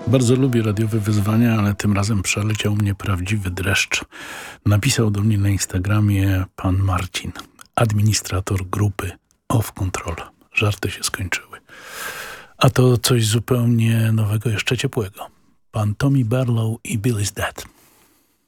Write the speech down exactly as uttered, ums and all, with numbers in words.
Bardzo lubię radiowe wyzwania, ale tym razem przeleciał mnie prawdziwy dreszcz. Napisał do mnie na Instagramie pan Marcin, administrator grupy Off Control. Żarty się skończyły. A to coś zupełnie nowego, jeszcze ciepłego. Pan Tommy Barlow i Billy's Dead.